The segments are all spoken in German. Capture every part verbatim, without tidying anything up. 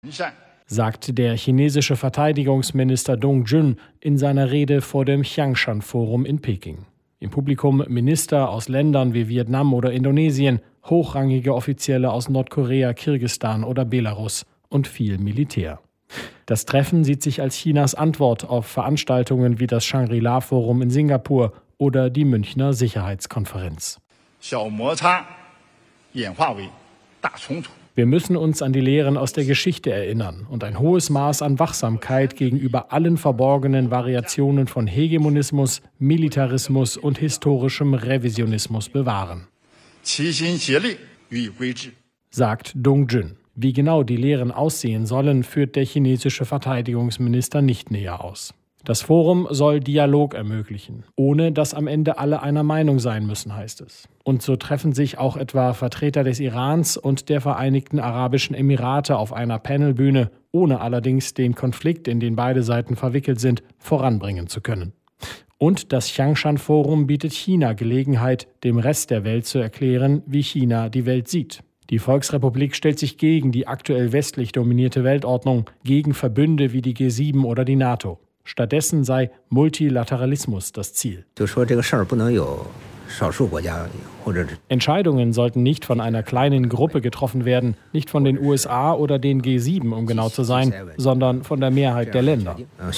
sagt der chinesische Verteidigungsminister Dong Jun in seiner Rede vor dem Xiangshan-Forum in Peking. Im Publikum Minister aus Ländern wie Vietnam oder Indonesien, hochrangige Offizielle aus Nordkorea, Kirgisistan oder Belarus und viel Militär. Das Treffen sieht sich als Chinas Antwort auf Veranstaltungen wie das Shangri-La-Forum in Singapur oder die Münchner Sicherheitskonferenz. Wir müssen uns an die Lehren aus der Geschichte erinnern und ein hohes Maß an Wachsamkeit gegenüber allen verborgenen Variationen von Hegemonismus, Militarismus und historischem Revisionismus bewahren, sagt Dong Jun. Wie genau die Lehren aussehen sollen, führt der chinesische Verteidigungsminister nicht näher aus. Das Forum soll Dialog ermöglichen, ohne dass am Ende alle einer Meinung sein müssen, heißt es. Und so treffen sich auch etwa Vertreter des Irans und der Vereinigten Arabischen Emirate auf einer Panelbühne, ohne allerdings den Konflikt, in den beide Seiten verwickelt sind, voranbringen zu können. Und das Xiangshan-Forum bietet China Gelegenheit, dem Rest der Welt zu erklären, wie China die Welt sieht. Die Volksrepublik stellt sich gegen die aktuell westlich dominierte Weltordnung, gegen Verbünde wie die G sieben oder die NATO. Stattdessen sei Multilateralismus das Ziel. Entscheidungen sollten nicht von einer kleinen Gruppe getroffen werden, nicht von den U S A oder den G sieben, um genau zu sein, sondern von der Mehrheit der Länder,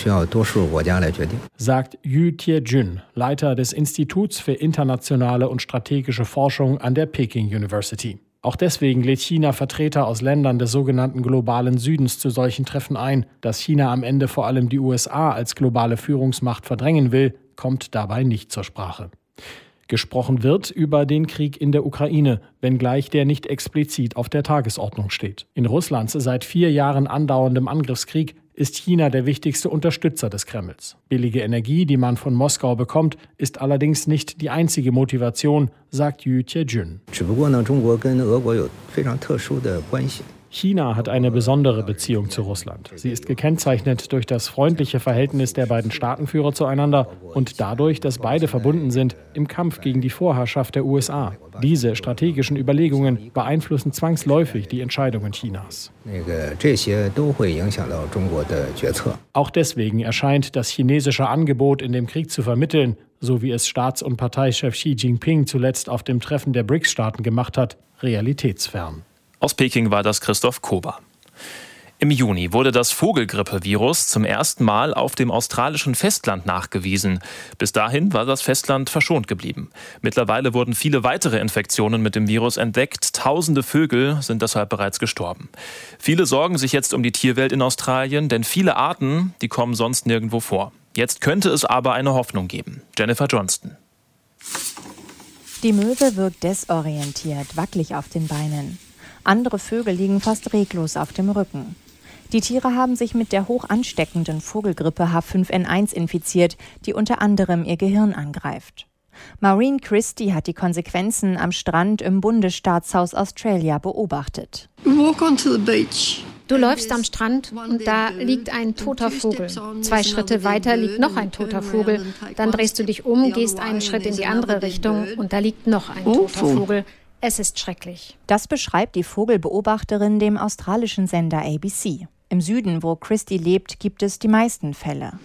sagt Yu Tiejun, Leiter des Instituts für internationale und strategische Forschung an der Peking University. Auch deswegen lädt China Vertreter aus Ländern des sogenannten globalen Südens zu solchen Treffen ein. Dass China am Ende vor allem die U S A als globale Führungsmacht verdrängen will, kommt dabei nicht zur Sprache. Gesprochen wird über den Krieg in der Ukraine, wenngleich der nicht explizit auf der Tagesordnung steht. In Russlands seit vier Jahren andauerndem Angriffskrieg ist China der wichtigste Unterstützer des Kremls. Billige Energie, die man von Moskau bekommt, ist allerdings nicht die einzige Motivation, sagt Yu Tiejun. China hat eine besondere Beziehung zu Russland. Sie ist gekennzeichnet durch das freundliche Verhältnis der beiden Staatenführer zueinander und dadurch, dass beide verbunden sind im Kampf gegen die Vorherrschaft der U S A. Diese strategischen Überlegungen beeinflussen zwangsläufig die Entscheidungen Chinas. Auch deswegen erscheint das chinesische Angebot, in dem Krieg zu vermitteln, so wie es Staats- und Parteichef Xi Jinping zuletzt auf dem Treffen der B R I C S-Staaten gemacht hat, realitätsfern. Aus Peking war das Christoph Kober. Im Juni wurde das Vogelgrippevirus zum ersten Mal auf dem australischen Festland nachgewiesen. Bis dahin war das Festland verschont geblieben. Mittlerweile wurden viele weitere Infektionen mit dem Virus entdeckt. Tausende Vögel sind deshalb bereits gestorben. Viele sorgen sich jetzt um die Tierwelt in Australien, denn viele Arten, die kommen sonst nirgendwo vor. Jetzt könnte es aber eine Hoffnung geben. Jennifer Johnston. Die Möwe wirkt desorientiert, wackelig auf den Beinen. Andere Vögel liegen fast reglos auf dem Rücken. Die Tiere haben sich mit der hoch ansteckenden Vogelgrippe H fünf N eins infiziert, die unter anderem ihr Gehirn angreift. Maureen Christie hat die Konsequenzen am Strand im Bundesstaat South Australia beobachtet. Du läufst am Strand und da liegt ein toter Vogel. Zwei Schritte weiter liegt noch ein toter Vogel. Dann drehst du dich um, gehst einen Schritt in die andere Richtung und da liegt noch ein toter Vogel. Es ist schrecklich. Das beschreibt die Vogelbeobachterin dem australischen Sender A B C. Im Süden, wo Christie lebt, gibt es die meisten Fälle.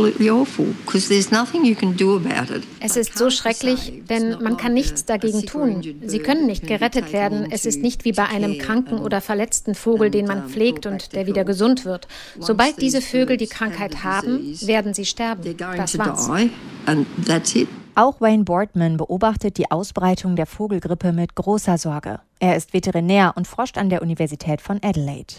Es ist so schrecklich, denn man kann nichts dagegen tun. Sie können nicht gerettet werden. Es ist nicht wie bei einem kranken oder verletzten Vogel, den man pflegt und der wieder gesund wird. Sobald diese Vögel die Krankheit haben, werden sie sterben. Das war's. Auch Wayne Boardman beobachtet die Ausbreitung der Vogelgrippe mit großer Sorge. Er ist Veterinär und forscht an der Universität von Adelaide.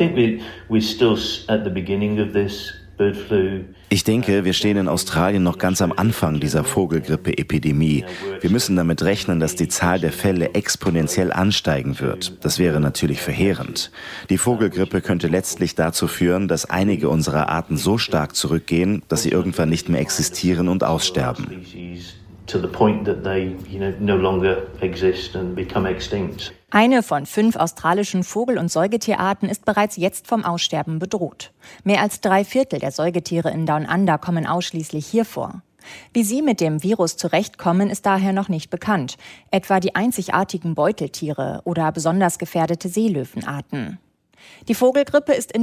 Ich denke, wir stehen in Australien noch ganz am Anfang dieser Vogelgrippe-Epidemie. Wir müssen damit rechnen, dass die Zahl der Fälle exponentiell ansteigen wird. Das wäre natürlich verheerend. Die Vogelgrippe könnte letztlich dazu führen, dass einige unserer Arten so stark zurückgehen, dass sie irgendwann nicht mehr existieren und aussterben. Eine von fünf australischen Vogel- und Säugetierarten ist bereits jetzt vom Aussterben bedroht. Mehr als drei Viertel der Säugetiere in Down Under kommen ausschließlich hier vor. Wie sie mit dem Virus zurechtkommen, ist daher noch nicht bekannt. Etwa die einzigartigen Beuteltiere oder besonders gefährdete Seelöwenarten. Die Vogelgrippe ist in